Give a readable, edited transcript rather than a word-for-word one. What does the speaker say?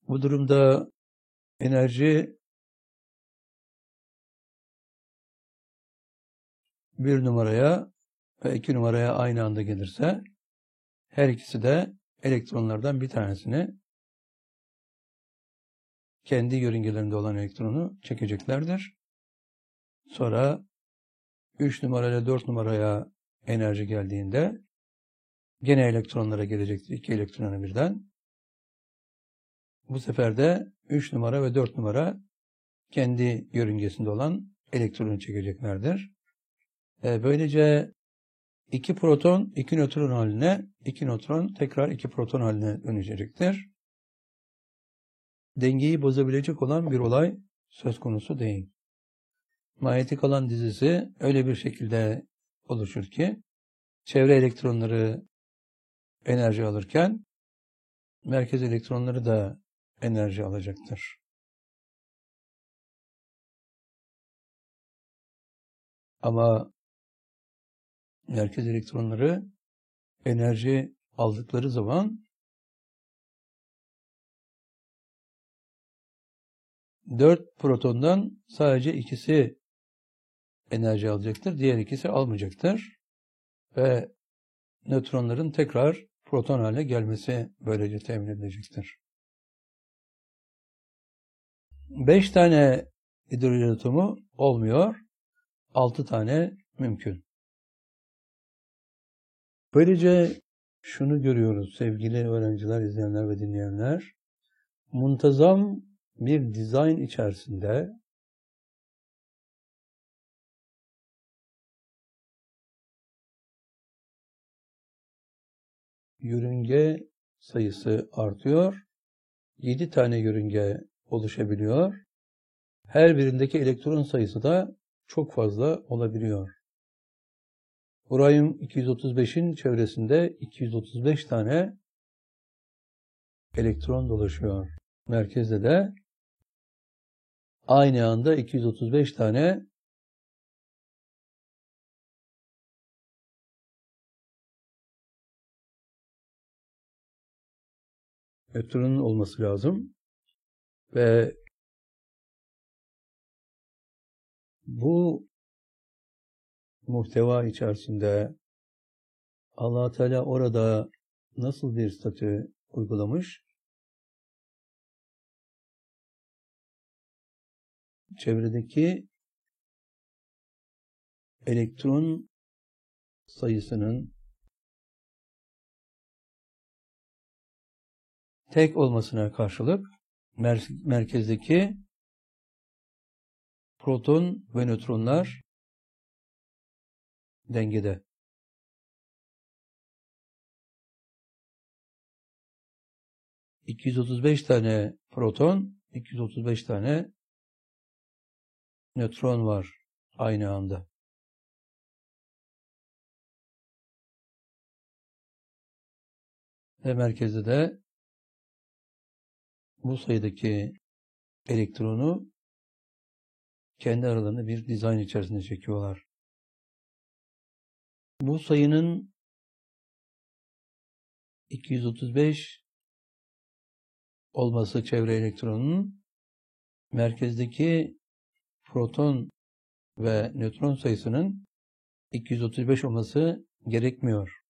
Bu durumda enerji 1 numaraya ve 2 numaraya aynı anda gelirse her ikisi de elektronlardan bir tanesini kendi yörüngelerinde olan elektronu çekeceklerdir. Sonra 3 numarayla 4 numaraya enerji geldiğinde gene elektronlara gelecektir. 2 elektrona birden. Bu sefer de 3 numara ve 4 numara kendi yörüngesinde olan elektronu çekeceklerdir. Böylece 2 proton 2 nötron haline, 2 nötron tekrar 2 proton haline dönüşecektir. Dengeyi bozabilecek olan bir olay söz konusu değil. Manyetik alan dizisi öyle bir şekilde oluşur ki çevre elektronları enerji alırken merkez elektronları da enerji alacaktır. Ama merkez elektronları enerji aldıkları zaman 4 protondan sadece ikisi enerji alacaktır. Diğer ikisi almayacaktır. Ve nötronların tekrar proton haline gelmesi böylece temin edilecektir. 5 tane hidrojen atomu olmuyor. 6 tane mümkün. Böylece şunu görüyoruz sevgili öğrenciler, izleyenler ve dinleyenler. Muntazam bir dizayn içerisinde yörünge sayısı artıyor. 7 tane yörünge oluşabiliyor. Her birindeki elektron sayısı da çok fazla olabiliyor. Uraniyum 235'in çevresinde 235 tane elektron dolaşıyor. Merkezde de aynı anda 235 tane nötronun olması lazım. Ve bu muhteva içerisinde Allah Teala orada nasıl bir statü uygulamış? Çevredeki elektron sayısının tek olmasına karşılık merkezdeki proton ve nötronlar dengede. ...235 tane proton, 235 tane nötron var aynı anda. Ve merkezde de bu sayıdaki elektronu kendi aralarında bir dizayn içerisinde çekiyorlar. Bu sayının 235 olması çevre elektronunun merkezdeki proton ve nötron sayısının 235 olması gerekmiyor.